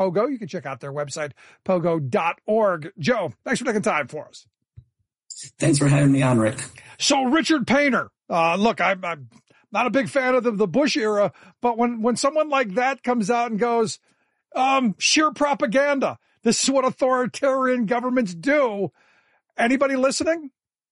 Pogo. You can check out their website, pogo.org. Joe, thanks for taking time for us. Thanks for having me on, Rick. So Richard Painter, look, I'm not a big fan of the Bush era, but when someone like that comes out and goes, sheer propaganda, this is what authoritarian governments do. Anybody listening?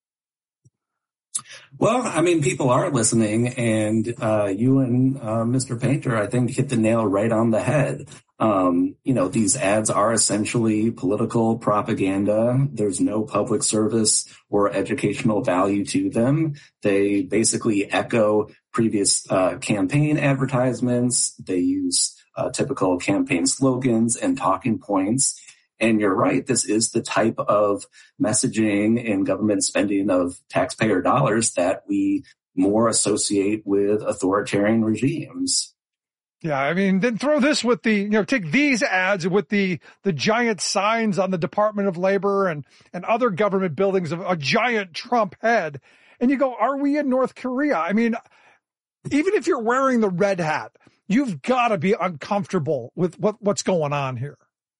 Well, I mean, people are listening, and you and Mr. Painter, I think, hit the nail right on the head. These ads are essentially political propaganda. There's no public service or educational value to them. They basically echo previous campaign advertisements. They use typical campaign slogans and talking points. And you're right, this is the type of messaging and government spending of taxpayer dollars that we more associate with authoritarian regimes. Yeah, I mean, then throw this with take these ads with the giant signs on the Department of Labor and other government buildings of a giant Trump head. And you go, are we in North Korea? I mean, even if you're wearing the red hat, you've got to be uncomfortable with what's going on here.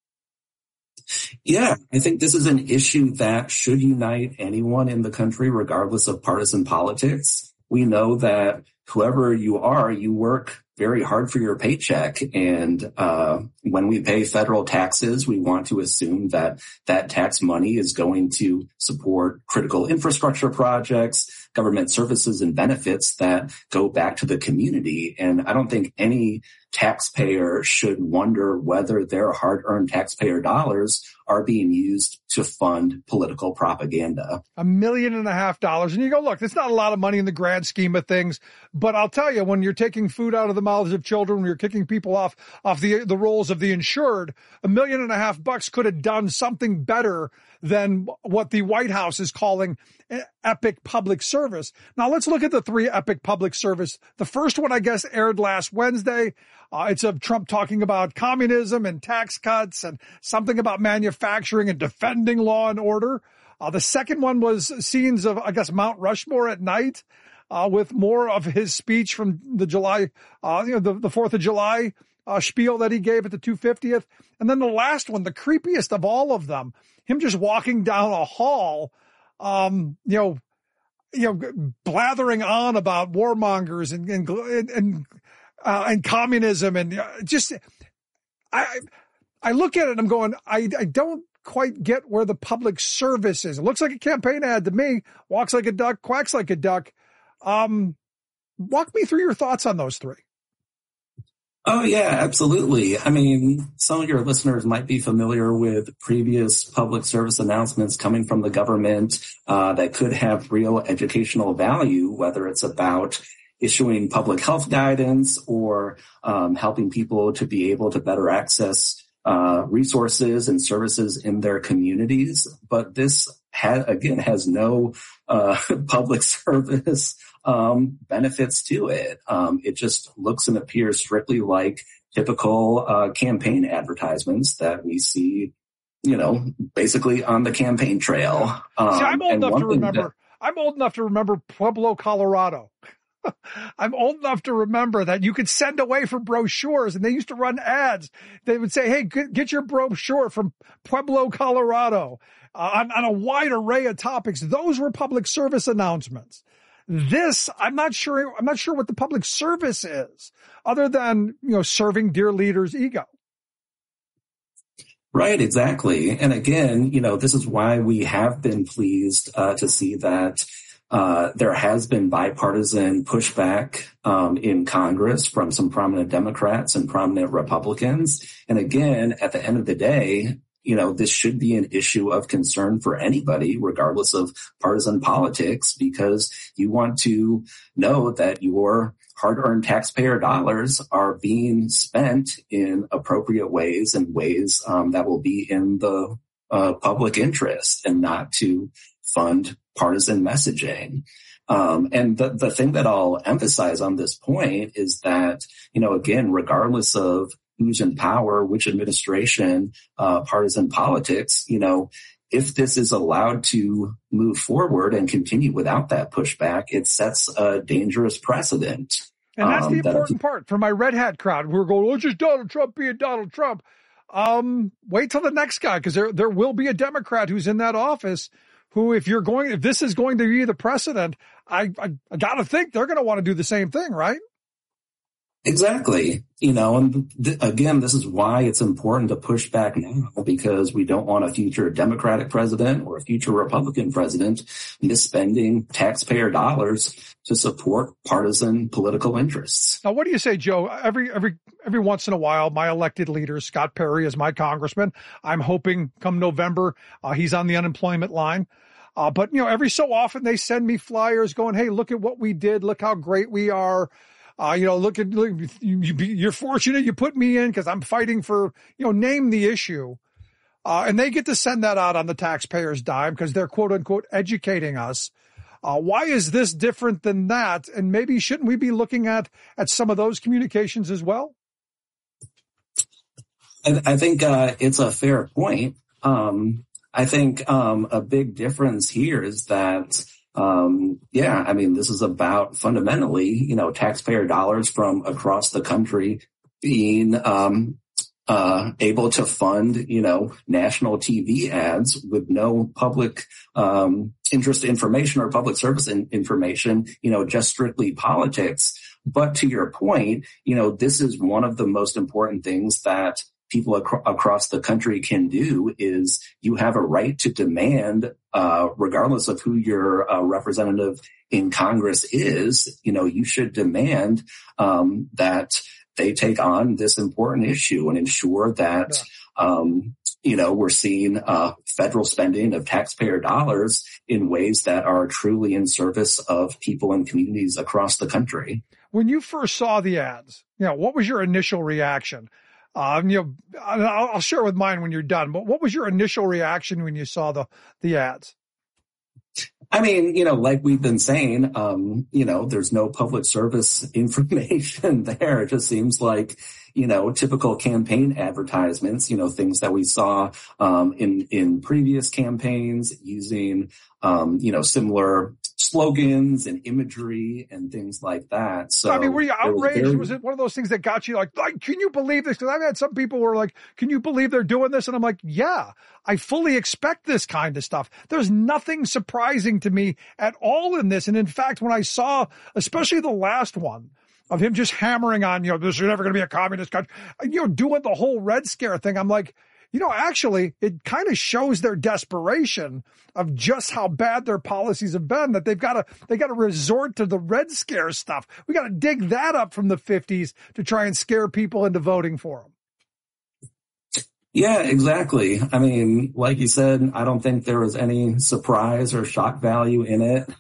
Yeah, I think this is an issue that should unite anyone in the country, regardless of partisan politics. We know that whoever you are, you work very hard for your paycheck. And when we pay federal taxes, we want to assume that that tax money is going to support critical infrastructure projects, government services and benefits that go back to the community. And I don't think any taxpayer should wonder whether their hard-earned taxpayer dollars are being used to fund political propaganda. $1.5 million. And you go, look, it's not a lot of money in the grand scheme of things. But I'll tell you, when you're taking food out of the mouths of children, when you're kicking people off the rolls of the insured, $1.5 million could have done something better than what the White House is calling epic public service. Now let's look at the 3 epic public service. The first one, I guess, aired last Wednesday. It's of Trump talking about communism and tax cuts and something about manufacturing and defending law and order. The second one was scenes of, I guess, Mount Rushmore at night, with more of his speech from the July, the 4th of July spiel that he gave at the 250th. And then the last one, the creepiest of all of them, him just walking down a hall, blathering on about warmongers and communism. And I look at it and I'm going, I don't quite get where the public service is. It looks like a campaign ad to me, walks like a duck, quacks like a duck. Walk me through your thoughts on those 3. Oh, yeah, absolutely. I mean, some of your listeners might be familiar with previous public service announcements coming from the government that could have real educational value, whether it's about issuing public health guidance or helping people to be able to better access resources and services in their communities. But this has no public service benefits to it. It just looks and appears strictly like typical campaign advertisements that we see, basically on the campaign trail. See, I'm old enough to remember Pueblo, Colorado. I'm old enough to remember that you could send away for brochures, and they used to run ads. They would say, hey, get your brochure from Pueblo, Colorado, on a wide array of topics. Those were public service announcements. This, I'm not sure what the public service is, other than, serving dear leaders' ego. Right, exactly. And again, this is why we have been pleased to see that there has been bipartisan pushback in Congress from some prominent Democrats and prominent Republicans. And again, at the end of the day, this should be an issue of concern for anybody, regardless of partisan politics, because you want to know that your hard-earned taxpayer dollars are being spent in appropriate ways and ways that will be in the public interest and not to fund partisan messaging. And the thing that I'll emphasize on this point is that, again, regardless of who's in power, which administration, partisan politics, if this is allowed to move forward and continue without that pushback, it sets a dangerous precedent. And that's the important part for my red hat crowd. We're going, it's just Donald Trump being Donald Trump. Wait till the next guy, because there will be a Democrat who's in that office who, if this is going to be the precedent, I got to think they're going to want to do the same thing, right? Exactly. And again, this is why it's important to push back now, because we don't want a future Democratic president or a future Republican president misspending taxpayer dollars to support partisan political interests. Now, what do you say, Joe? Every once in a while, my elected leader, Scott Perry, is my congressman. I'm hoping come November, he's on the unemployment line. But every so often they send me flyers going, "Hey, look at what we did. Look how great we are. Look, you're fortunate you put me in because I'm fighting for, name the issue." And they get to send that out on the taxpayer's dime because they're quote unquote educating us. Why is this different than that? And maybe shouldn't we be looking at some of those communications as well? I think it's a fair point. I think a big difference here is that this is about fundamentally, taxpayer dollars from across the country being able to fund, national TV ads with no public interest information or public service information, just strictly politics. But to your point, this is one of the most important things that people across the country can do. Is you have a right to demand, regardless of who your representative in Congress is, you should demand that they take on this important issue and ensure that, we're seeing federal spending of taxpayer dollars in ways that are truly in service of people and communities across the country. When you first saw the ads, what was your initial reaction? I'll share with mine when you're done, but what was your initial reaction when you saw the ads? I mean, like we've been saying, there's no public service information there. It just seems like, typical campaign advertisements, things that we saw in previous campaigns using, similar slogans and imagery and things like that. So, were you outraged? Was it one of those things that got you like, can you believe this? Because I've had some people who are like, can you believe they're doing this? And I'm like, yeah, I fully expect this kind of stuff. There's nothing surprising to me at all in this. And in fact, when I saw, especially the last one, of him just hammering on, this is never going to be a communist country, doing the whole Red Scare thing, I'm like, actually, it kind of shows their desperation of just how bad their policies have been, that they got to resort to the Red Scare stuff. We got to dig that up from the 50s to try and scare people into voting for them. Yeah, exactly. I mean, like you said, I don't think there was any surprise or shock value in it.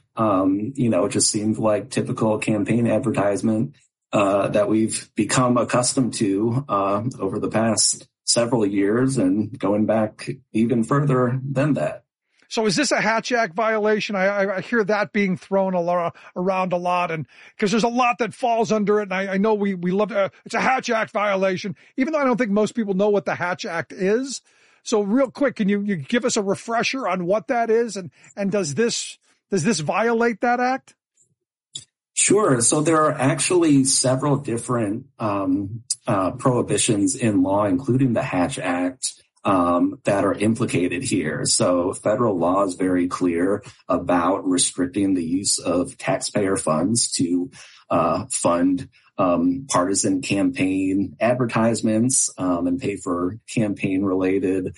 It just seemed like typical campaign advertisement that we've become accustomed to over the past several years and going back even further than that. So is this a Hatch Act violation? I hear that being thrown around a lot, and because there's a lot that falls under it. And I know we love it's a Hatch Act violation, even though I don't think most people know what the Hatch Act is. So real quick, can you give us a refresher on what that is, and does this violate that act? Sure. So there are actually several different prohibitions in law, including the Hatch Act, that are implicated here. So federal law is very clear about restricting the use of taxpayer funds to fund partisan campaign advertisements and pay for campaign-related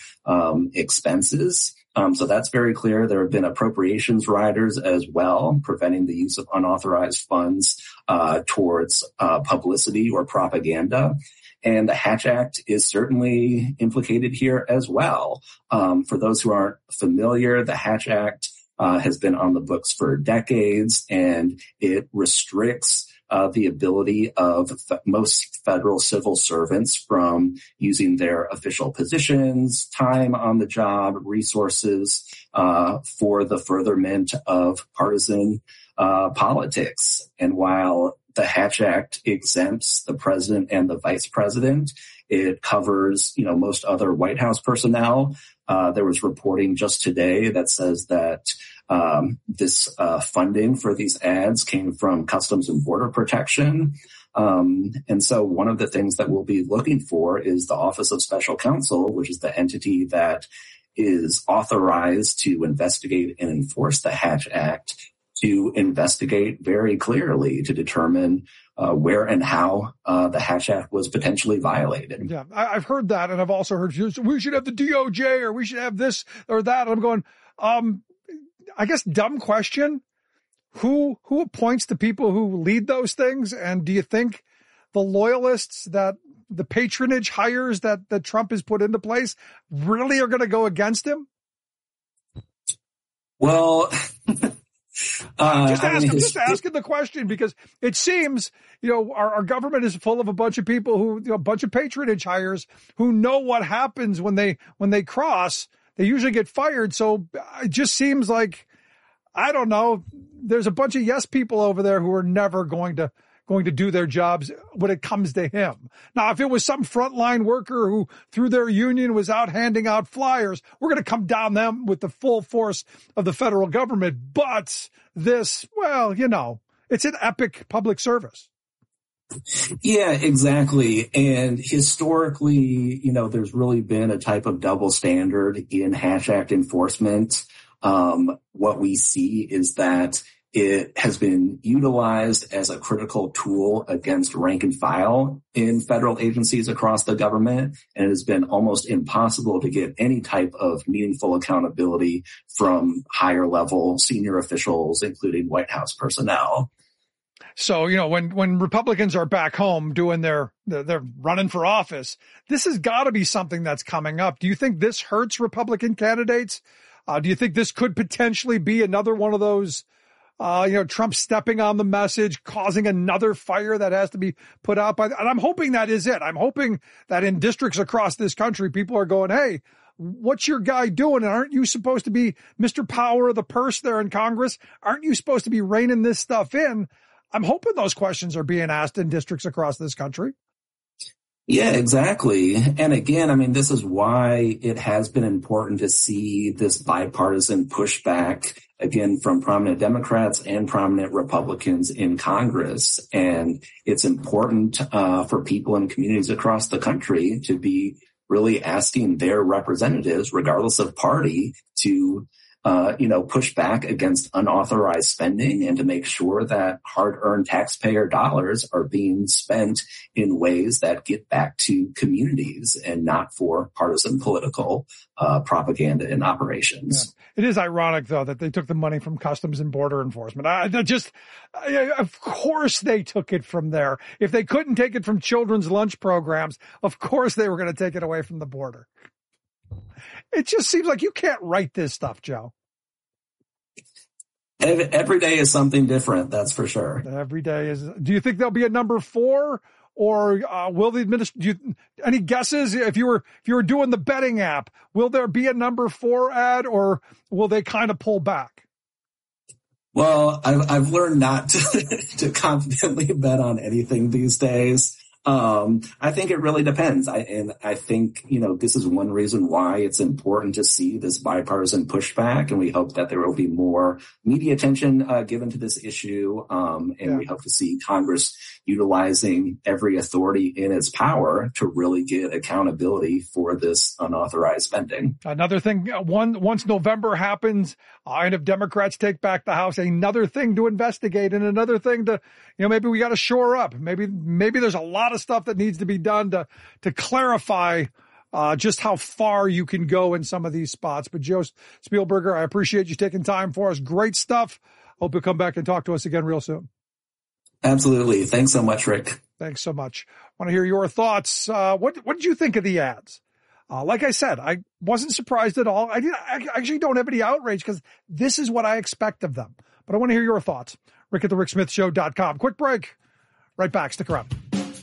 expenses. So that's very clear. There have been appropriations riders as well, preventing the use of unauthorized funds towards publicity or propaganda. And the Hatch Act is certainly implicated here as well. For those who aren't familiar, the Hatch Act has been on the books for decades, and it restricts the ability of most federal civil servants from using their official positions, time on the job, resources for the furtherment of partisan politics. And while the Hatch Act exempts the president and the vice president, it covers, most other White House personnel. There was reporting just today that says that this funding for these ads came from Customs and Border Protection. And so one of the things that we'll be looking for is the Office of Special Counsel, which is the entity that is authorized to investigate and enforce the Hatch Act, to investigate very clearly to determine where and how the Hatch Act was potentially violated. Yeah, I've heard that, and I've also heard we should have the DOJ or we should have this or that. And I'm going, I guess, dumb question. Who appoints the people who lead those things? And do you think the loyalists, that the patronage hires that Trump has put into place really are going to go against him? Well, I'm just asking the question because it seems, our government is full of a bunch of people who, a bunch of patronage hires who know what happens when they cross. They usually get fired. So it just seems like, I don't know, there's a bunch of yes people over there who are never going to do their jobs when it comes to him. Now, if it was some frontline worker who through their union was out handing out flyers, we're going to come down them with the full force of the federal government. But this, well, it's an epic public service. Yeah, exactly. And historically, there's really been a type of double standard in Hatch Act enforcement. What we see is that it has been utilized as a critical tool against rank and file in federal agencies across the government, and it has been almost impossible to get any type of meaningful accountability from higher level senior officials, including White House personnel. So, when Republicans are back home doing they're running for office, this has got to be something that's coming up. Do you think this hurts Republican candidates? Do you think this could potentially be another one of those, Trump stepping on the message, causing another fire that has to be put out and I'm hoping that is it. I'm hoping that in districts across this country, people are going, hey, what's your guy doing? And aren't you supposed to be Mr. Power of the purse there in Congress? Aren't you supposed to be reining this stuff in? I'm hoping those questions are being asked in districts across this country. Yeah, exactly. And again, this is why it has been important to see this bipartisan pushback, again, from prominent Democrats and prominent Republicans in Congress. And it's important for people in communities across the country to be really asking their representatives, regardless of party, to push back unauthorized unauthorized spending and to make sure that hard-earned taxpayer dollars are being spent in ways that get back to communities and not for partisan political propaganda and operations. Yeah. It is ironic, though, that they took the money from Customs and Border Enforcement. Of course they took it from there. If they couldn't take it from children's lunch programs, of course they were going to take it away from the border. It just seems like you can't write this stuff, Joe. Every day is something different, that's for sure. Every day is. Do you think there'll be a number 4, or will the any guesses? If you were doing the betting app, will there be a number 4 ad, or will they kind of pull back? Well, I've learned not to confidently bet on anything these days. I think it really depends. I think, this is one reason why it's important to see this bipartisan pushback, and we hope that there will be more media attention given to this issue. We hope to see Congress utilizing every authority in its power to really get accountability for this unauthorized spending. Another thing, once November happens, and if Democrats take back the House, another thing to investigate, and another thing to, maybe we got to shore up. Maybe there's a lot of stuff that needs to be done to clarify just how far you can go in some of these spots. But Joe Spielberger, I appreciate you taking time for us. Great stuff. Hope you'll come back and talk to us again real soon. Absolutely. Thanks so much, Rick. Thanks so much. Want to hear your thoughts. What did you think of the ads? Like I said, I wasn't surprised at all. I actually don't have any outrage because this is what I expect of them. But I want to hear your thoughts. Rick at thericksmithshow.com. Quick break. Right back. Stick around.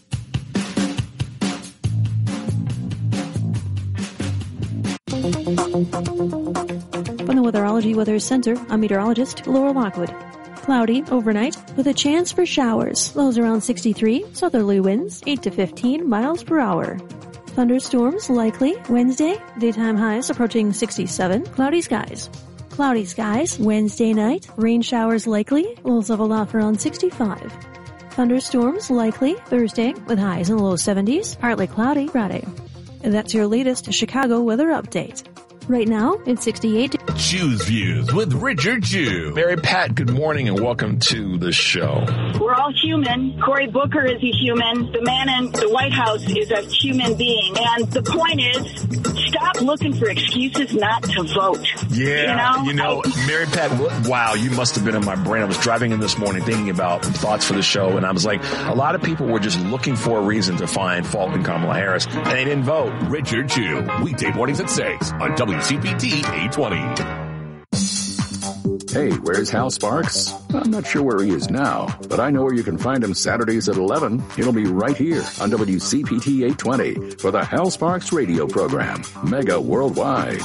From the Weatherology Weather Center, I'm meteorologist Laura Lockwood. Cloudy overnight with a chance for showers. Lows around 63, southerly winds 8 to 15 miles per hour. Thunderstorms likely Wednesday, daytime highs approaching 67, cloudy skies. Cloudy skies Wednesday night, rain showers likely, lows level off around 65. Thunderstorms likely Thursday with highs in the low 70s, partly cloudy Friday. And that's your latest Chicago weather update. Right now, it's 68. Choose Views with Richard Chew. Mary Pat, good morning and welcome to the show. We're all human. Cory Booker is a human. The man in the White House is a human being. And the point is, stop looking for excuses not to vote. Yeah, Mary Pat, wow, you must have been in my brain. I was driving in this morning thinking about thoughts for the show, and I was like, a lot of people were just looking for a reason to find fault in Kamala Harris, and they didn't vote. Richard Chew, weekday mornings at 6 on WCPT 820. Hey, where's Hal Sparks? I'm not sure where he is now, but I know where you can find him Saturdays at 11. He'll be right here on WCPT 820 for the Hal Sparks radio program, Mega Worldwide.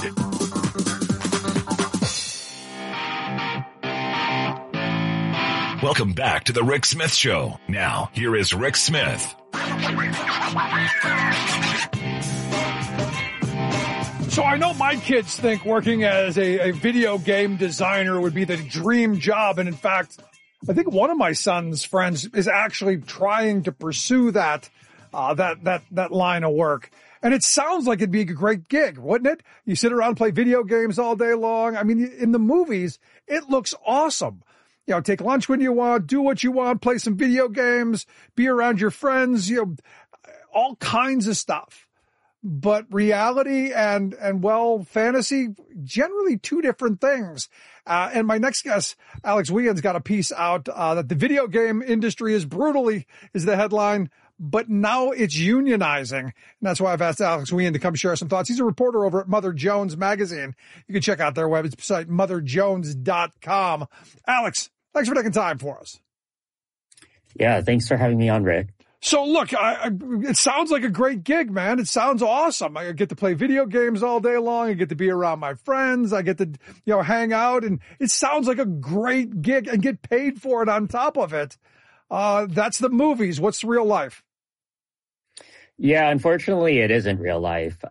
Welcome back to the Rick Smith Show. Now, here is Rick Smith. So I know my kids think working as a video game designer would be the dream job. And in fact, I think one of my son's friends is actually trying to pursue that line of work. And it sounds like it'd be a great gig, wouldn't it? You sit around and play video games all day long. I mean, in the movies, it looks awesome. You know, take lunch when you want, do what you want, play some video games, be around your friends, all kinds of stuff. But reality and fantasy, generally two different things. And my next guest, Alex Wehan's got a piece out, that the video game industry is the headline, but now it's unionizing. And that's why I've asked Alex Wehan to come share some thoughts. He's a reporter over at Mother Jones Magazine. You can check out their website, motherjones.com. Alex, thanks for taking time for us. Yeah, thanks for having me on, Rick. So look, it sounds like a great gig, man. It sounds awesome. I get to play video games all day long. I get to be around my friends. I get to, hang out, and it sounds like a great gig and get paid for it on top of it. That's the movies. What's real life? Yeah, unfortunately, it isn't real life.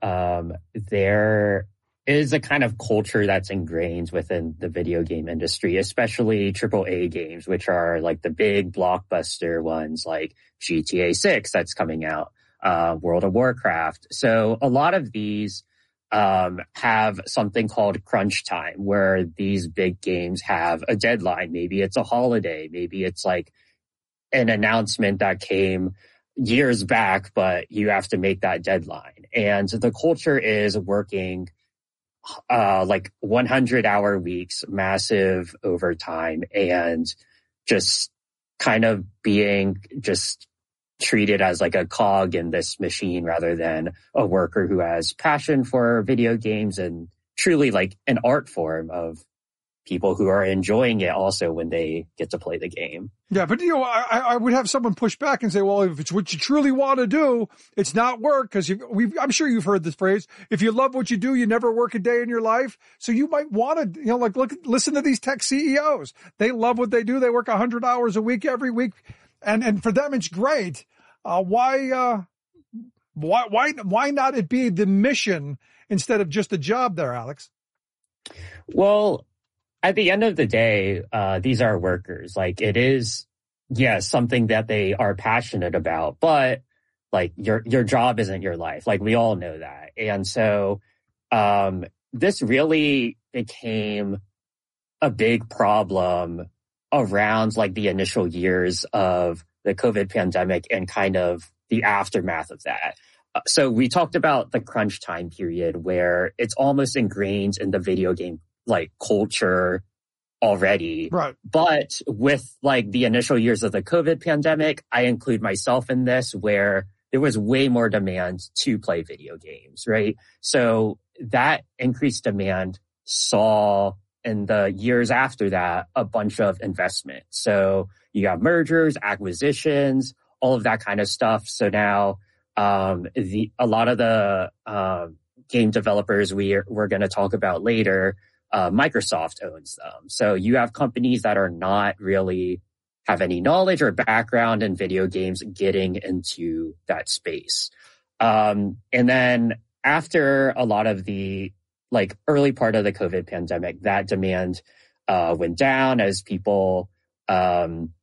There is a kind of culture that's ingrained within the video game industry, especially AAA games, which are like the big blockbuster ones like GTA 6 that's coming out, World of Warcraft. So a lot of these have something called crunch time, where these big games have a deadline. Maybe it's a holiday. Maybe it's like an announcement that came years back, but you have to make that deadline. And the culture is working like 100-hour weeks, massive overtime, and just kind of being just treated as like a cog in this machine rather than a worker who has passion for video games and truly like an art form of people who are enjoying it also when they get to play the game. Yeah, but I would have someone push back and say, well, if it's what you truly want to do, it's not work, because I'm sure you've heard this phrase. If you love what you do, you never work a day in your life. So you might want to, listen to these tech CEOs. They love what they do. They work 100 hours a week every week, and for them it's great. Why not it be the mission instead of just a job there, Alex? Well, at the end of the day, these are workers. Like, it is, yes, something that they are passionate about, but like your job isn't your life. Like, we all know that. And so, this really became a big problem around like the initial years of the COVID pandemic and kind of the aftermath of that. So we talked about the crunch time period, where it's almost ingrained in the video game like culture already. Right. But with like the initial years of the COVID pandemic, I include myself in this, where there was way more demand to play video games, right? So that increased demand saw in the years after that a bunch of investment. So you got mergers, acquisitions, all of that kind of stuff. So now a lot of the game developers we're going to talk about later, Microsoft owns them. So you have companies that are not really have any knowledge or background in video games getting into that space. And then after a lot of the like early part of the COVID pandemic, that demand went down as people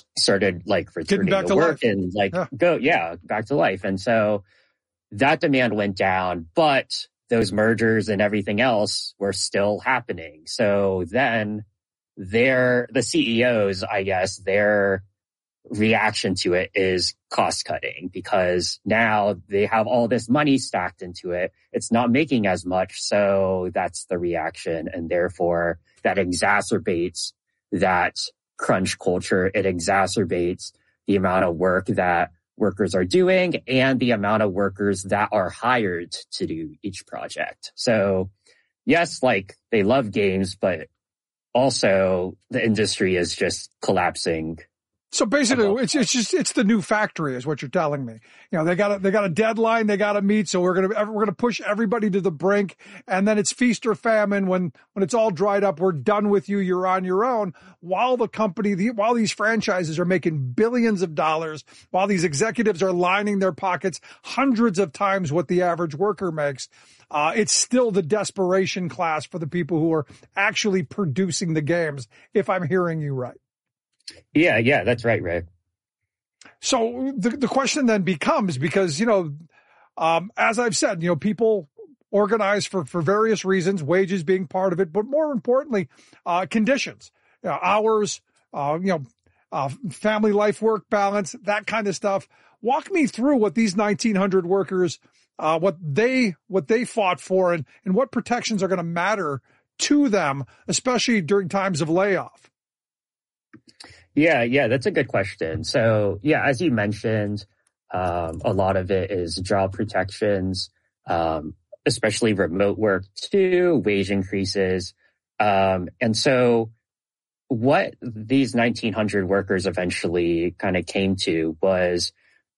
started like returning back to to work life. and like back to life. And so that demand went down, but those mergers and everything else were still happening. So then the CEOs, I guess, their reaction to it is cost cutting, because now they have all this money stacked into it. It's not making as much. So that's the reaction. And therefore that exacerbates that crunch culture. It exacerbates the amount of work that workers are doing and the amount of workers that are hired to do each project. So yes, like they love games, but also the industry is just collapsing. So basically, it's the new factory, is what you're telling me. You know, they got a deadline they got to meet. So we're gonna push everybody to the brink, and then it's feast or famine. When it's all dried up, we're done with you. You're on your own. While while these franchises are making billions of dollars, while these executives are lining their pockets hundreds of times what the average worker makes, it's still the desperation class for the people who are actually producing the games. If I'm hearing you right. Yeah, that's right, Ray. So the question then becomes, because, as I've said, people organize for various reasons, wages being part of it, but more importantly, conditions, hours, family life, work balance, that kind of stuff. Walk me through what these 1,900 workers, what they fought for, and what protections are going to matter to them, especially during times of layoff. Yeah, that's a good question. So, as you mentioned, a lot of it is job protections, especially remote work too, wage increases. And so what these 1,900 workers eventually kind of came to was,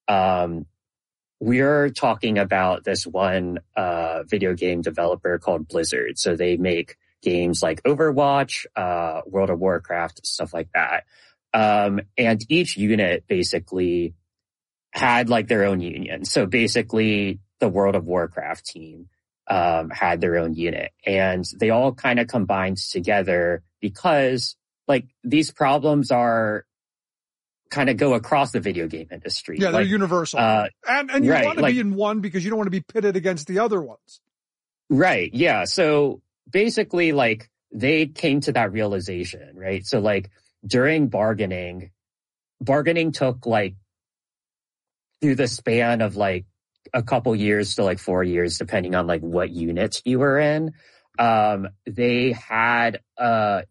we're talking about this one video game developer called Blizzard. So they make games like Overwatch, World of Warcraft, stuff like that. And each unit basically had like their own union. So basically the World of Warcraft team, had their own unit, and they all kind of combined together because like these problems are kind of go across the video game industry. Yeah, they're universal. And you want to be in one because you don't want to be pitted against the other ones. Right. Yeah. So basically like they came to that realization, right? So like, during bargaining took like through the span of like a couple years to like 4 years, depending on like what unit you were in. They had a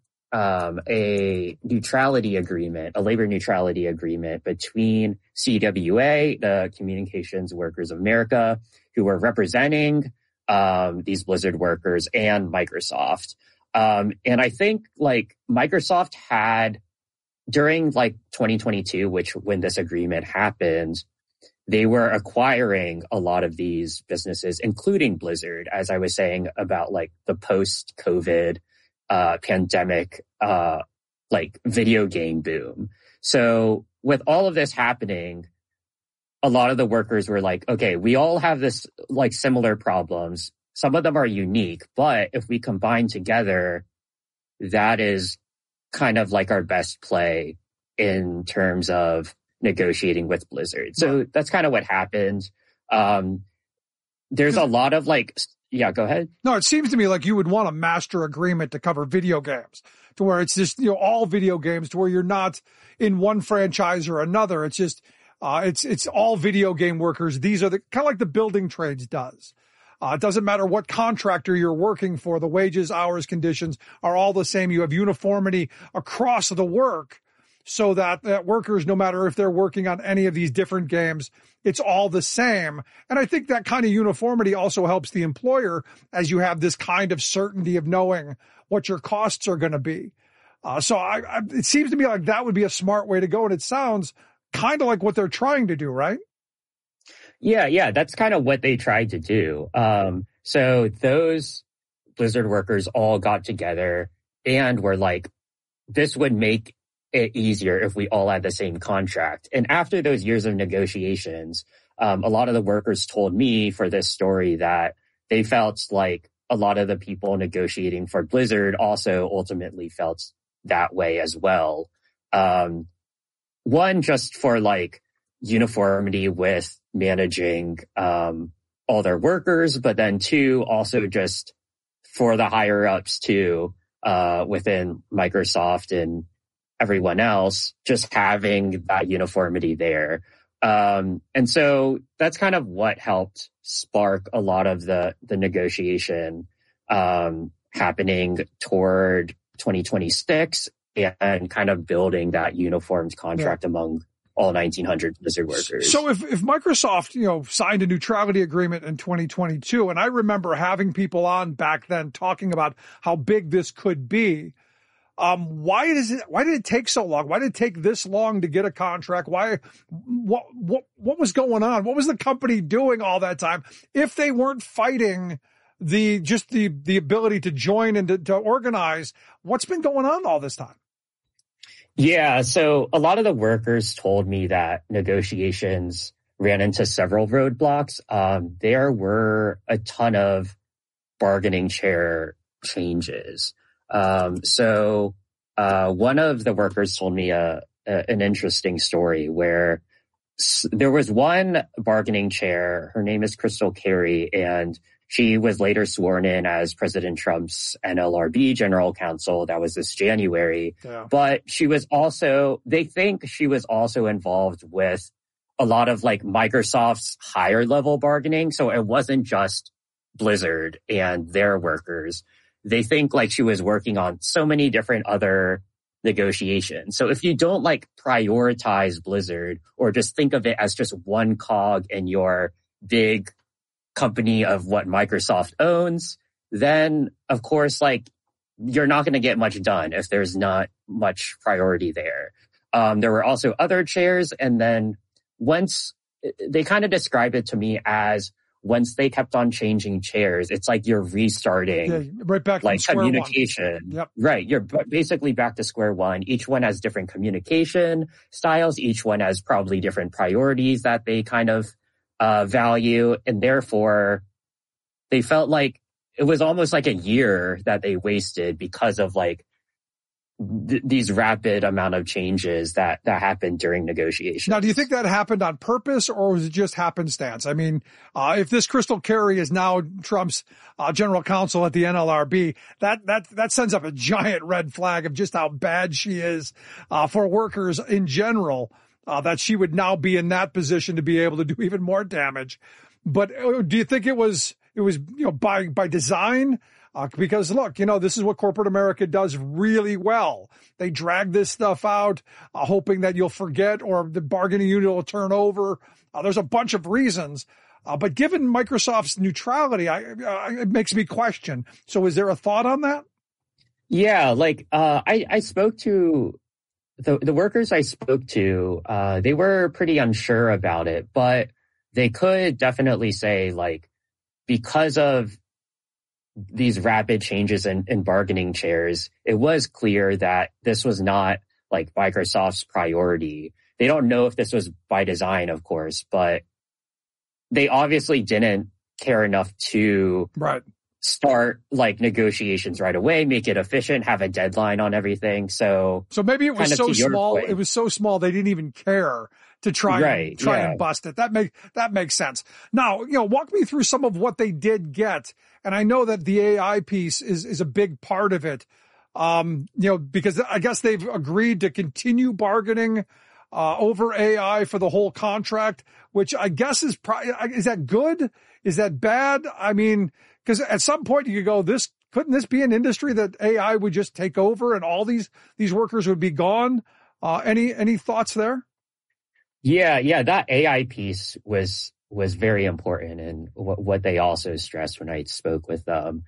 neutrality agreement, a labor neutrality agreement between CWA, the Communications Workers of America, who were representing these Blizzard workers, and Microsoft. And I think like Microsoft had during like 2022, when this agreement happened, they were acquiring a lot of these businesses, including Blizzard, as I was saying about like the post-COVID pandemic like video game boom. So with all of this happening, a lot of the workers were like, okay, we all have this like similar problems. Some of them are unique, but if we combine together, that is kind of like our best play in terms of negotiating with Blizzard. So that's kind of what happened. There's a lot of like, yeah, go ahead. No, it seems to me like you would want a master agreement to cover video games, to where it's just, all video games, to where you're not in one franchise or another. It's just, it's all video game workers. These are the kind of like the building trades does. It doesn't matter what contractor you're working for. The wages, hours, conditions are all the same. You have uniformity across the work so that workers, no matter if they're working on any of these different games, it's all the same. And I think that kind of uniformity also helps the employer, as you have this kind of certainty of knowing what your costs are going to be. So it seems to me like that would be a smart way to go. And it sounds kind of like what they're trying to do, right? Yeah, that's kind of what they tried to do. So those Blizzard workers all got together and were like, this would make it easier if we all had the same contract. And after those years of negotiations, a lot of the workers told me for this story that they felt like a lot of the people negotiating for Blizzard also ultimately felt that way as well. one, just for like uniformity with managing all their workers, but then two, also just for the higher ups too, within Microsoft and everyone else, just having that uniformity there. And so that's kind of what helped spark a lot of the negotiation happening toward 2026 and kind of building that uniformed contract among all 1,900 Blizzard workers. So if Microsoft, signed a neutrality agreement in 2022, and I remember having people on back then talking about how big this could be, why did it take so long? Why did it take this long to get a contract? What was going on? What was the company doing all that time? If they weren't fighting the ability to join and to organize, what's been going on all this time? Yeah, so a lot of the workers told me that negotiations ran into several roadblocks. There were a ton of bargaining chair changes. So one of the workers told me an interesting story where there was one bargaining chair. Her name is Crystal Carey, and she was later sworn in as President Trump's NLRB general counsel. That was this January. Yeah. But they think she was also involved with a lot of like Microsoft's higher level bargaining. So it wasn't just Blizzard and their workers. They think like she was working on so many different other negotiations. So if you don't like prioritize Blizzard or just think of it as just one cog in your big company of what Microsoft owns, then of course, like you're not going to get much done if there's not much priority there. There were also other chairs. And then once they kind of described it to me as once they kept on changing chairs, it's like you're restarting right back like to communication. Yep. Right. You're basically back to square one. Each one has different communication styles. Each one has probably different priorities that they kind of value. And therefore they felt like it was almost like a year that they wasted because of like these rapid amount of changes that happened during negotiations. Now, do you think that happened on purpose or was it just happenstance? I mean, if this Crystal Carey is now Trump's general counsel at the NLRB, that sends up a giant red flag of just how bad she is for workers in general, that she would now be in that position to be able to do even more damage. But do you think it was by design? Because look, this is what corporate America does really well. They drag this stuff out, hoping that you'll forget or the bargaining unit will turn over. There's a bunch of reasons. But given Microsoft's neutrality, it makes me question. So is there a thought on that? Yeah, like, I spoke to the workers I spoke to, they were pretty unsure about it, but they could definitely say like, because of these rapid changes in bargaining chairs, it was clear that this was not like Microsoft's priority. They don't know if this was by design, of course, but they obviously didn't care enough to start like negotiations right away, make it efficient, have a deadline on everything. So maybe it was so small. It was so small they didn't even care to try and bust it. That makes sense. Now, walk me through some of what they did get. And I know that the AI piece is a big part of it. Because I guess they've agreed to continue bargaining over AI for the whole contract, which I guess is that good? Is that bad? I mean, because at some point you could go, couldn't this be an industry that AI would just take over and all these workers would be gone? Any thoughts there? Yeah, that AI piece was very important, and what they also stressed when I spoke with them.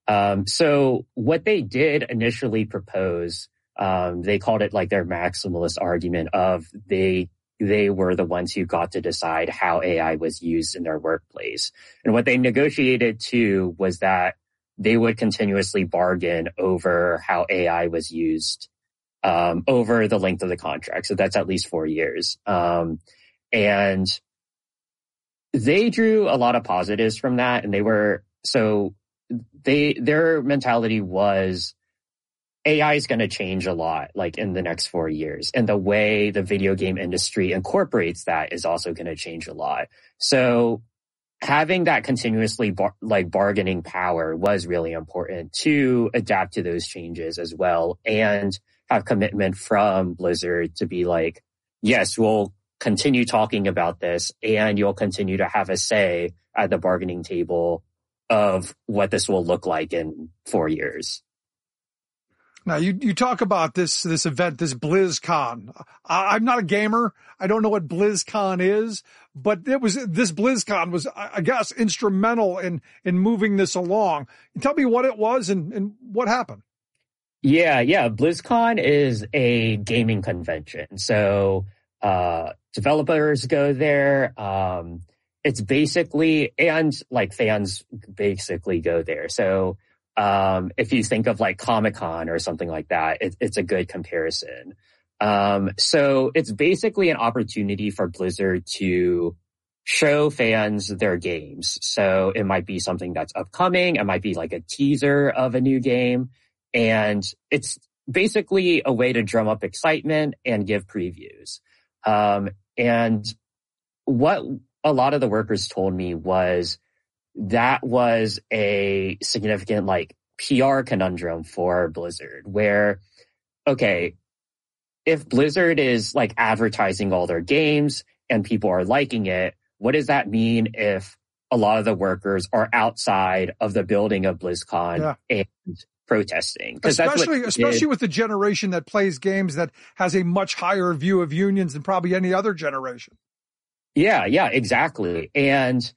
So what they did initially propose, they called it like their maximalist argument of they were the ones who got to decide how AI was used in their workplace. And what they negotiated too was that they would continuously bargain over how AI was used over the length of the contract. So that's at least 4 years. And they drew a lot of positives from that. And their mentality was AI is going to change a lot, like in the next 4 years. And the way the video game industry incorporates that is also going to change a lot. So having that continuously bargaining power was really important to adapt to those changes as well, and have commitment from Blizzard to be like, yes, we'll continue talking about this and you'll continue to have a say at the bargaining table of what this will look like in 4 years. Now, you talk about this event, this BlizzCon. I'm not a gamer. I don't know what BlizzCon is, but this BlizzCon was, I guess, instrumental in moving this along. Tell me what it was and what happened. Yeah. BlizzCon is a gaming convention. So, developers go there. It's basically, and like fans basically go there. So, if you think of like Comic-Con or something like that, it's a good comparison. So it's basically an opportunity for Blizzard to show fans their games. So it might be something that's upcoming. It might be like a teaser of a new game. And it's basically a way to drum up excitement and give previews. And what a lot of the workers told me was that was a significant like PR conundrum for Blizzard, where, okay, if Blizzard is like advertising all their games and people are liking it, what does that mean if a lot of the workers are outside of the building of BlizzCon and protesting? Especially with the generation that plays games that has a much higher view of unions than probably any other generation. Yeah, exactly. And,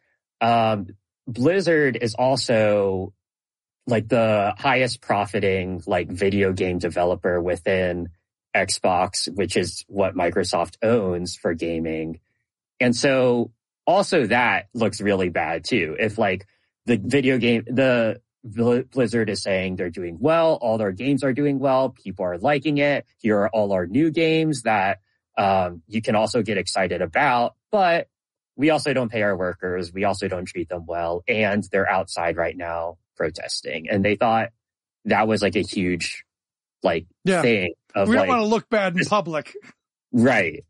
Blizzard is also like the highest profiting like video game developer within Xbox, which is what Microsoft owns for gaming. And so also that looks really bad too. If like the Blizzard is saying they're doing well, all their games are doing well, people are liking it. Here are all our new games that you can also get excited about, but we also don't pay our workers. We also don't treat them well. And they're outside right now protesting. And they thought that was like a huge thing of we don't want to look bad in public. Right.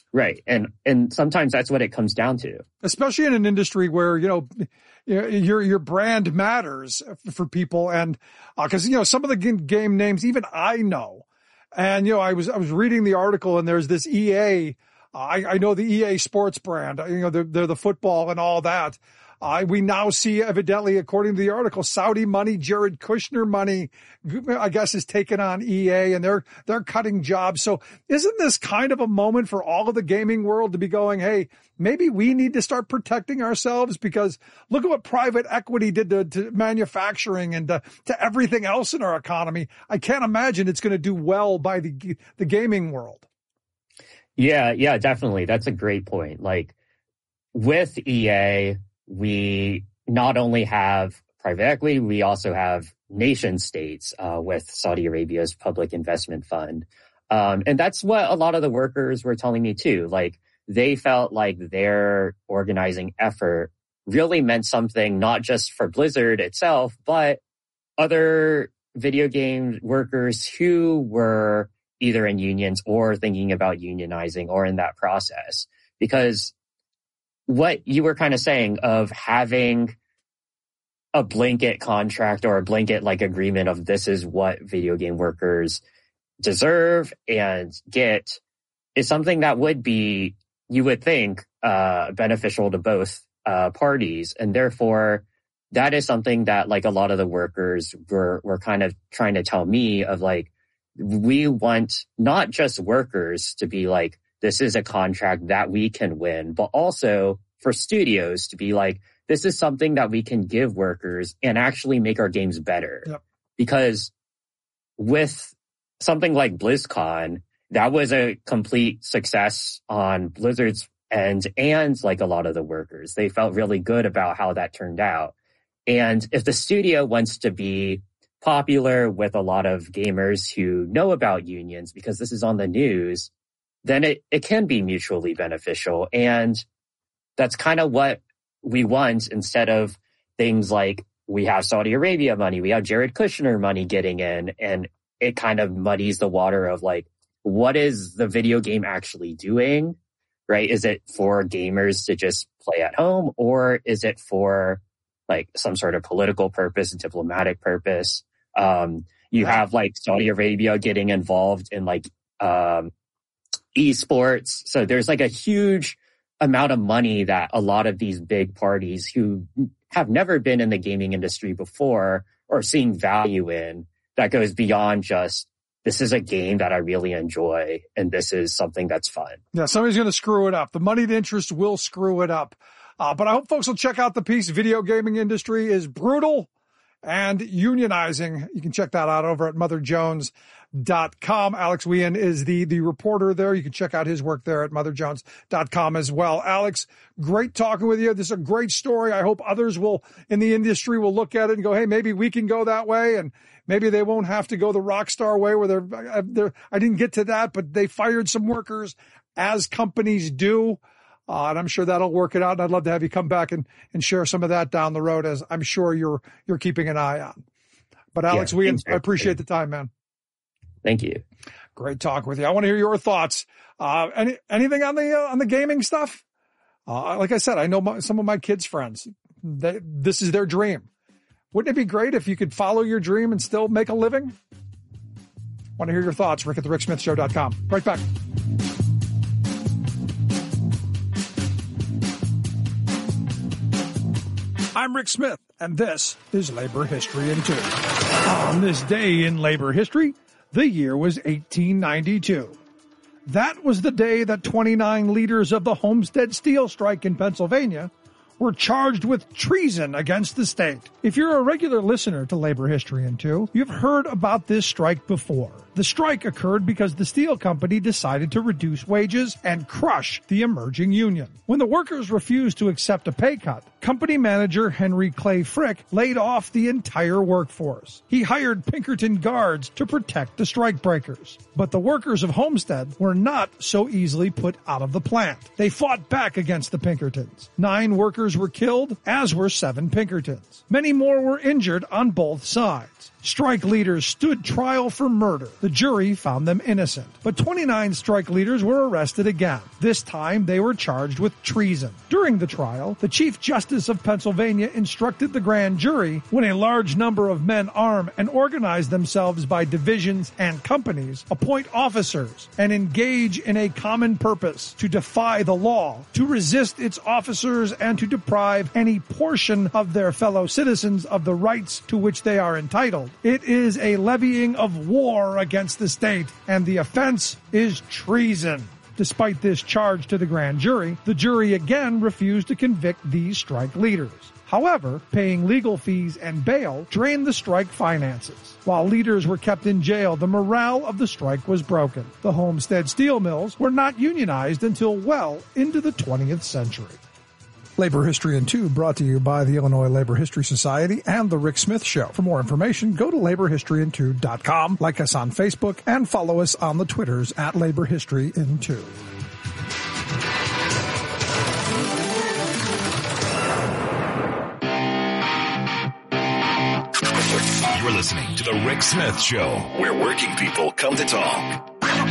And sometimes that's what it comes down to. Especially in an industry where, your brand matters for people. And, cause, some of the game names, even I know. And, I was reading the article and there's this EA. I know the EA Sports brand, they're the football and all that. We now see, evidently, according to the article, Saudi money, Jared Kushner money, I guess, is taken on EA, and they're cutting jobs. So isn't this kind of a moment for all of the gaming world to be going, hey, maybe we need to start protecting ourselves, because look at what private equity did to manufacturing and to everything else in our economy. I can't imagine it's going to do well by the gaming world. Yeah, definitely. That's a great point. Like with EA, we not only have private equity, we also have nation states with Saudi Arabia's Public Investment Fund. And that's what a lot of the workers were telling me too. Like they felt like their organizing effort really meant something, not just for Blizzard itself, but other video game workers who were either in unions or thinking about unionizing or in that process. Because what you were kind of saying of having a blanket contract or a blanket like agreement of this is what video game workers deserve and get is something that would be, you would think, beneficial to both parties. And therefore, that is something that like a lot of the workers were kind of trying to tell me of like, we want not just workers to be like, this is a contract that we can win, but also for studios to be like, this is something that we can give workers and actually make our games better. Yep. Because with something like BlizzCon, that was a complete success on Blizzard's end and like a lot of the workers. They felt really good about how that turned out. And if the studio wants to be popular with a lot of gamers who know about unions because this is on the news, then it can be mutually beneficial. And that's kind of what we want, instead of things like we have Saudi Arabia money, we have Jared Kushner money getting in, and it kind of muddies the water of like, what is the video game actually doing, right? Is it for gamers to just play at home, or is it for like some sort of political purpose, diplomatic purpose? You have like Saudi Arabia getting involved in like esports. So there's like a huge amount of money that a lot of these big parties who have never been in the gaming industry before are seeing value in, that goes beyond just, this is a game that I really enjoy and this is something that's fun. Yeah, somebody's going to screw it up. The moneyed interest will screw it up. But I hope folks will check out the piece. Video gaming industry is brutal and unionizing. You can check that out over at motherjones.com. Alex Wien is the reporter there. You can check out his work there at motherjones.com as well. Alex, great talking with you. This is a great story. I hope others will in the industry will look at it and go, hey, maybe we can go that way. And maybe they won't have to go the Rockstar way where they're I didn't get to that, but they fired some workers as companies do. And I'm sure that'll work it out. And I'd love to have you come back and share some of that down the road, as I'm sure you're keeping an eye on. But Alex Wien, I appreciate the time, man. Thank you. Great talk with you. I want to hear your thoughts. Anything on the gaming stuff? Like I said, I know some of my kids' friends. This is their dream. Wouldn't it be great if you could follow your dream and still make a living? Want to hear your thoughts? Rick at thericksmithshow.com. Right back. I'm Rick Smith, and this is Labor History in 2. On this day in labor history, the year was 1892. That was the day that 29 leaders of the Homestead Steel Strike in Pennsylvania were charged with treason against the state. If you're a regular listener to Labor History in 2, you've heard about this strike before. The strike occurred because the steel company decided to reduce wages and crush the emerging union. When the workers refused to accept a pay cut, company manager Henry Clay Frick laid off the entire workforce. He hired Pinkerton guards to protect the strikebreakers. But the workers of Homestead were not so easily put out of the plant. They fought back against the Pinkertons. 9 workers were killed, as were 7 Pinkertons. Many more were injured on both sides. Strike leaders stood trial for murder. The jury found them innocent. But 29 strike leaders were arrested again. This time they were charged with treason. During the trial, the Chief Justice of Pennsylvania instructed the grand jury, when a large number of men arm and organize themselves by divisions and companies, appoint officers, and engage in a common purpose to defy the law, to resist its officers, and to deprive any portion of their fellow citizens of the rights to which they are entitled. It is a levying of war against the state, and the offense is treason. Despite this charge to the grand jury, the jury again refused to convict these strike leaders. However, paying legal fees and bail drained the strike finances. While leaders were kept in jail, the morale of the strike was broken. The Homestead steel mills were not unionized until well into the 20th century. Labor History in 2 brought to you by the Illinois Labor History Society and The Rick Smith Show. For more information, go to laborhistoryin2.com, like us on Facebook, and follow us on the Twitters at Labor History in 2. You're listening to The Rick Smith Show, where working people come to talk.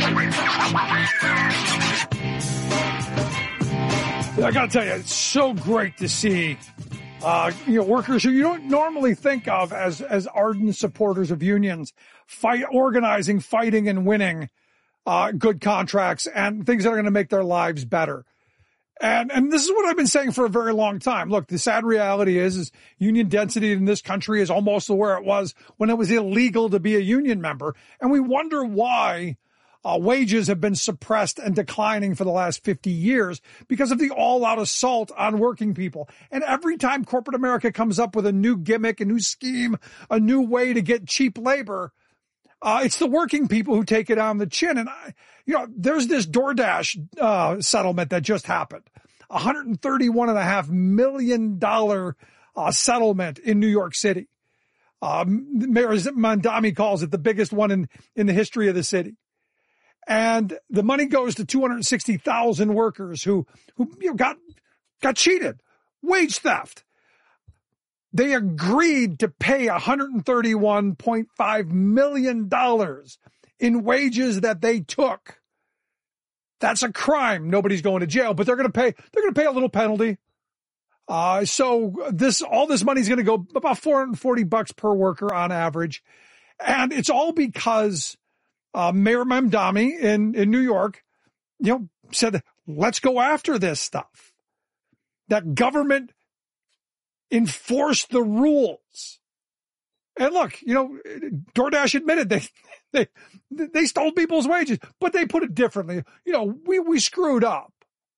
I got to tell you, it's so great to see, workers who you don't normally think of as ardent supporters of unions organizing, fighting, and winning good contracts and things that are going to make their lives better. And this is what I've been saying for a very long time. Look, the sad reality is union density in this country is almost where it was when it was illegal to be a union member, and we wonder why. Wages have been suppressed and declining for the last 50 years because of the all-out assault on working people. And every time corporate America comes up with a new gimmick, a new scheme, a new way to get cheap labor, it's the working people who take it on the chin. And, there's this DoorDash settlement that just happened. $131.5 million settlement in New York City. Mayor Mamdani calls it the biggest one in the history of the city. And the money goes to 260,000 workers who got cheated. Wage theft. They agreed to pay $131.5 million in wages that they took. That's a crime. Nobody's going to jail, but they're going to pay a little penalty. So all this money is going to go about $440 per worker on average. And it's all because Mayor Mamdani in New York, said, let's go after this stuff. That government enforce the rules. And look, DoorDash admitted they stole people's wages, but they put it differently. We screwed up.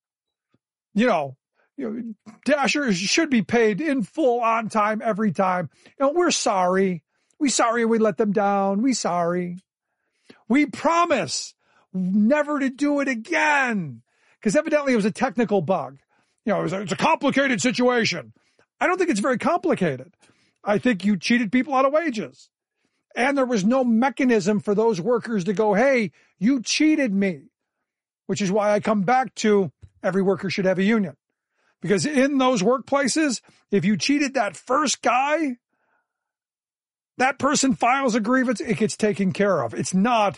Dashers should be paid in full, on time, every time. We're sorry. We sorry we let them down. We sorry. We promise never to do it again. Because evidently it was a technical bug. It's a complicated situation. I don't think it's very complicated. I think you cheated people out of wages. And there was no mechanism for those workers to go, hey, you cheated me. Which is why I come back to every worker should have a union. Because in those workplaces, if you cheated that first guy, that person files a grievance, it gets taken care of. It's not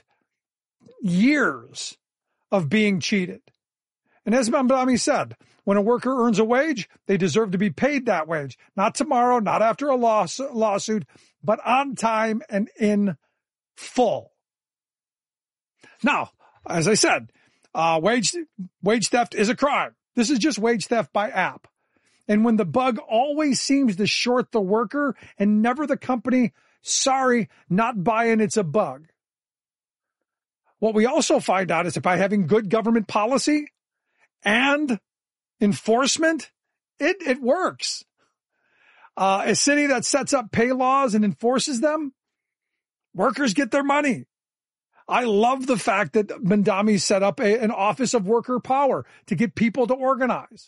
years of being cheated. And as Mamdani said, when a worker earns a wage, they deserve to be paid that wage. Not tomorrow, not after a lawsuit, but on time and in full. Now, as I said, wage theft is a crime. This is just wage theft by app. And when the bug always seems to short the worker and never the company, sorry, not buying, it's a bug. What we also find out is that by having good government policy and enforcement, it works. A city that sets up pay laws and enforces them, workers get their money. I love the fact that Mamdani set up an office of worker power to get people to organize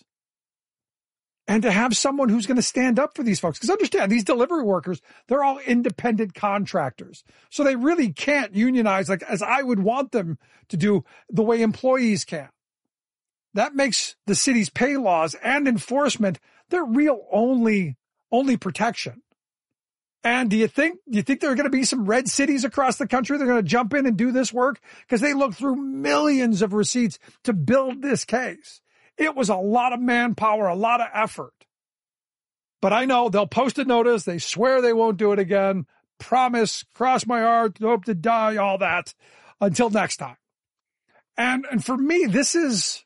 and to have someone who's going to stand up for these folks. Because understand, these delivery workers, they're all independent contractors. So they really can't unionize as I would want them to do the way employees can. That makes the city's pay laws and enforcement their real only protection. And do you think there are going to be some red cities across the country that are going to jump in and do this work? Because they looked through millions of receipts to build this case. It was a lot of manpower, a lot of effort. But I know they'll post a notice. They swear they won't do it again. Promise, cross my heart, hope to die, all that. Until next time. And for me, this is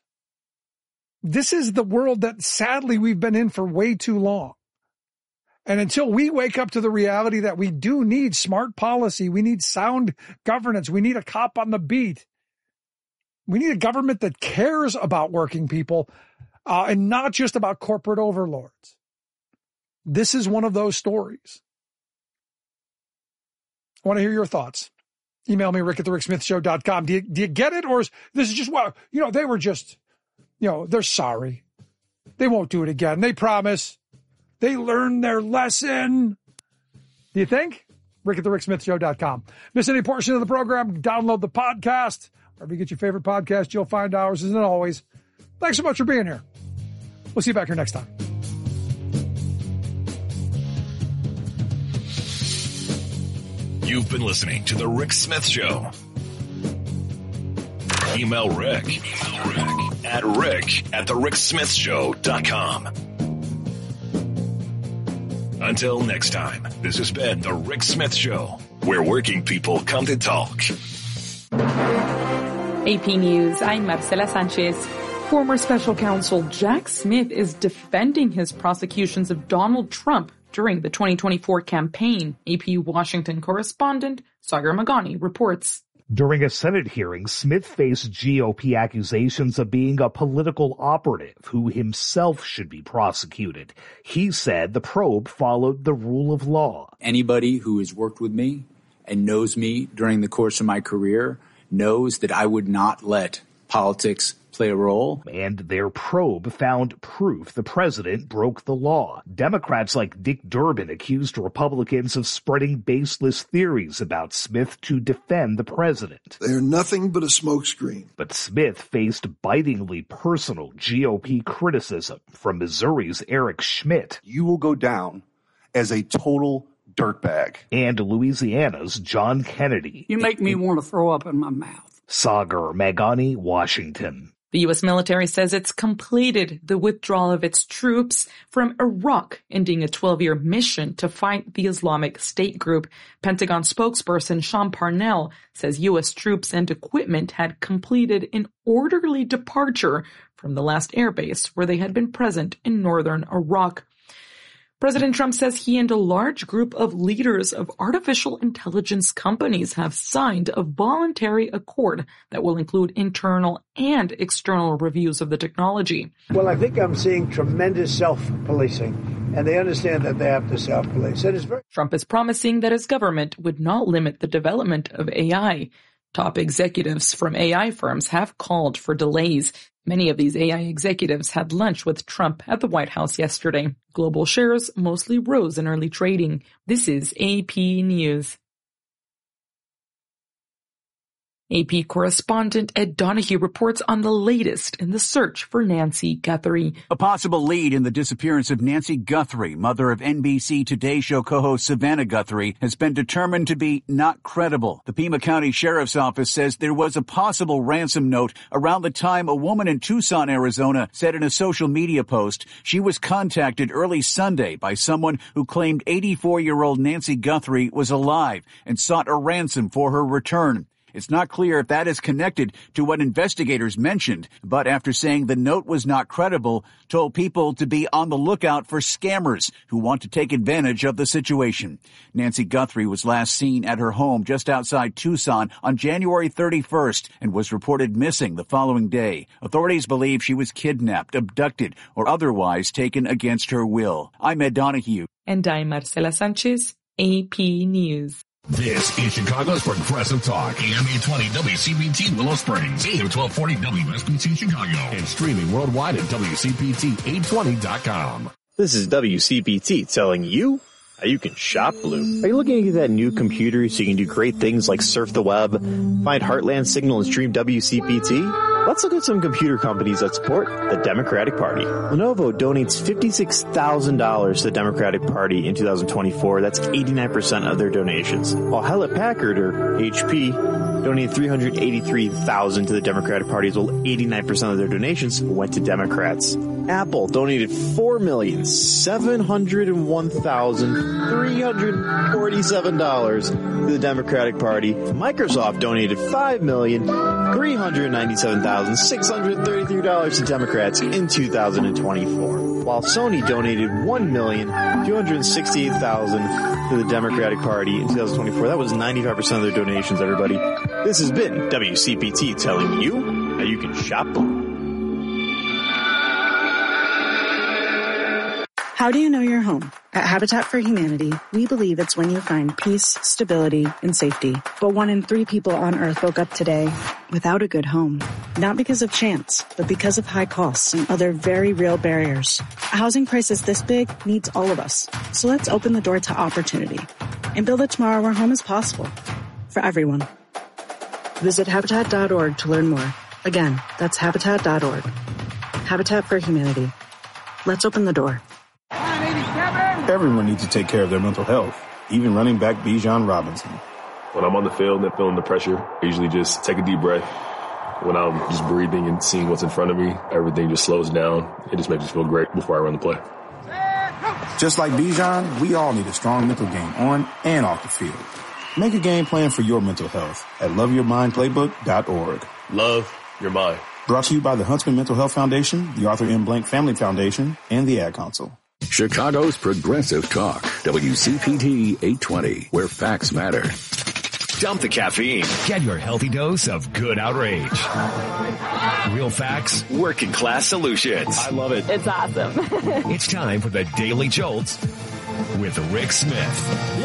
the world that sadly we've been in for way too long. And until we wake up to the reality that we do need smart policy, we need sound governance, we need a cop on the beat, we need a government that cares about working people and not just about corporate overlords. This is one of those stories. I want to hear your thoughts. Email me, rick@thericksmithshow.com. Do you get it? Or is this just, they were just, they're sorry. They won't do it again. They promise. They learned their lesson. Do you think? rick@thericksmithshow.com. Miss any portion of the program, download the podcast. Wherever you get your favorite podcast, you'll find ours, as always. Thanks so much for being here. We'll see you back here next time. You've been listening to The Rick Smith Show. Email Rick at rick@thericksmithshow.com. Until next time, this has been The Rick Smith Show, where working people come to talk. AP News, I'm Marcela Sanchez. Former special counsel Jack Smith is defending his prosecutions of Donald Trump during the 2024 campaign. AP Washington correspondent Sagar Magani reports. During a Senate hearing, Smith faced GOP accusations of being a political operative who himself should be prosecuted. He said the probe followed the rule of law. Anybody who has worked with me and knows me during the course of my career knows that I would not let politics play a role. And their probe found proof the president broke the law. Democrats like Dick Durbin accused Republicans of spreading baseless theories about Smith to defend the president. They are nothing but a smokescreen. But Smith faced bitingly personal GOP criticism from Missouri's Eric Schmidt. You will go down as a total dirtbag. And Louisiana's John Kennedy. You make me want to throw up in my mouth. Sagar Meghani, Washington. The U.S. military says it's completed the withdrawal of its troops from Iraq, ending a 12-year mission to fight the Islamic State group. Pentagon spokesperson Sean Parnell says U.S. troops and equipment had completed an orderly departure from the last airbase where they had been present in northern Iraq. President Trump says he and a large group of leaders of artificial intelligence companies have signed a voluntary accord that will include internal and external reviews of the technology. Well, I think I'm seeing tremendous self-policing, and they understand that they have to self-police. Trump is promising that his government would not limit the development of AI. Top executives from AI firms have called for delays. Many of these AI executives had lunch with Trump at the White House yesterday. Global shares mostly rose in early trading. This is AP News. AP correspondent Ed Donahue reports on the latest in the search for Nancy Guthrie. A possible lead in the disappearance of Nancy Guthrie, mother of NBC Today Show co-host Savannah Guthrie, has been determined to be not credible. The Pima County Sheriff's Office says there was a possible ransom note around the time a woman in Tucson, Arizona, said in a social media post she was contacted early Sunday by someone who claimed 84-year-old Nancy Guthrie was alive and sought a ransom for her return. It's not clear if that is connected to what investigators mentioned, but after saying the note was not credible, told people to be on the lookout for scammers who want to take advantage of the situation. Nancy Guthrie was last seen at her home just outside Tucson on January 31st and was reported missing the following day. Authorities believe she was kidnapped, abducted, or otherwise taken against her will. I'm Ed Donahue. And I'm Marcela Sanchez, AP News. This is Chicago's Progressive Talk. AM 820 WCPT Willow Springs. AM 1240 WSBT Chicago. And streaming worldwide at WCPT820.com. This is WCPT telling you how you can shop Blue. Are you looking to get that new computer so you can do great things like surf the web, find Heartland Signal, and stream WCPT? Let's look at some computer companies that support the Democratic Party. Lenovo donates $56,000 to the Democratic Party in 2024. That's 89% of their donations. While Hewlett-Packard, or HP, donated $383,000 to the Democratic Party, as well 89% of their donations went to Democrats. Apple donated $4,701,347 to the Democratic Party. Microsoft donated $5,397,633 to Democrats in 2024. While Sony donated $1,268,000 to the Democratic Party in 2024. That was 95% of their donations, everybody. This has been WCPT telling you how you can shop Blue. How do you know your home? At Habitat for Humanity, we believe it's when you find peace, stability, and safety. But 1 in 3 people on Earth woke up today without a good home. Not because of chance, but because of high costs and other very real barriers. A housing crisis this big needs all of us. So let's open the door to opportunity and build a tomorrow where home is possible for everyone. Visit Habitat.org to learn more. Again, that's Habitat.org. Habitat for Humanity. Let's open the door. Everyone needs to take care of their mental health, even running back Bijan Robinson. When I'm on the field and feeling the pressure, I usually just take a deep breath. When I'm just breathing and seeing what's in front of me, everything just slows down. It just makes me feel great before I run the play. Just like Bijan, we all need a strong mental game on and off the field. Make a game plan for your mental health at loveyourmindplaybook.org. Love your mind. Brought to you by the Huntsman Mental Health Foundation, the Arthur M. Blank Family Foundation, and the Ad Council. Chicago's Progressive Talk, WCPT 820, where facts matter. Dump the caffeine. Get your healthy dose of good outrage. Real facts, working class solutions. I love it. It's awesome. It's time for the Daily Jolts with Rick Smith.